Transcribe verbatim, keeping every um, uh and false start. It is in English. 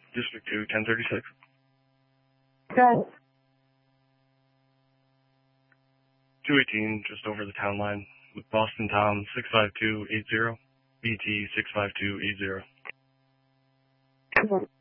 District two, ten thirty-six. Good. two eighteen, just over the town line, with Boston Tom six five two eight zero, B T six five two eight zero. Okay.